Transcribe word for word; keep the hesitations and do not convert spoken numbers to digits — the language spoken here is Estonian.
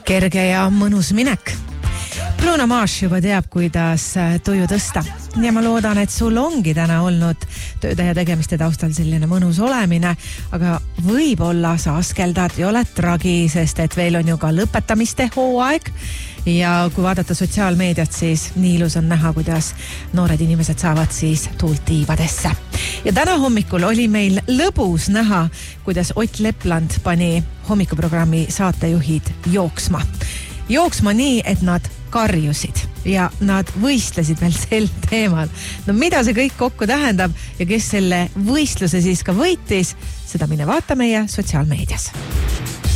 kerge ja mõnus minek. Bruno Mars juba teab, kuidas tuju tõsta. Ja ma loodan, et sul ongi täna olnud tööde ja tegemiste taustal selline mõnus olemine, aga võib-olla sa askeldad ja oled tragi, sest et veel on ju ka lõpetamiste hooaeg. Ja kui vaadata sotsiaalmeediat, siis nii ilus on näha, kuidas noored inimesed saavad siis tuult tiivadesse. Ja täna hommikul oli meil lõbus näha, kuidas Ott Lepland pani hommikuprogrammi saatejuhid jooksma. Jooksma nii, et nad karjusid ja nad võistlesid veel sel teemal. No mida see kõik kokku tähendab ja kes selle võistluse siis ka võitis, seda mine vaata meie sotsiaalmeedias.